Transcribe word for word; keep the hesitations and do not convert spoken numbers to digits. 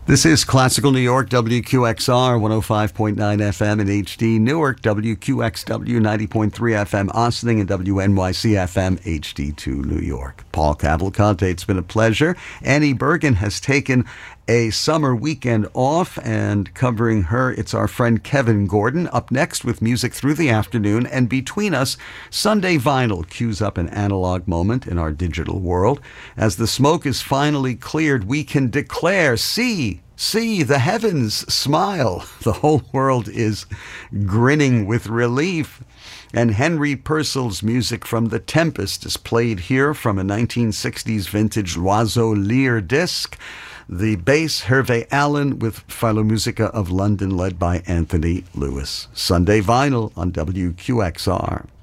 This is Classical New York, W Q X R, one oh five point nine F M in H D. Newark, W Q X W, ninety point three F M, Ossining, and W N Y C F M, H D two, New York. Paul Cavalcante, it's been a pleasure. Annie Bergen has taken a summer weekend off, and covering her, it's our friend Kevin Gordon. Up next with music through the afternoon, and between us, Sunday Vinyl cues up an analog moment in our digital world. As the smoke is finally cleared, we can declare, see, see, the heavens smile. The whole world is grinning with relief. And Henry Purcell's music from The Tempest is played here from a nineteen sixties vintage Loiseau Lyre disc. The bass, Hervé Allen, with Philharmonica of London, led by Anthony Lewis. Sunday Vinyl on W Q X R.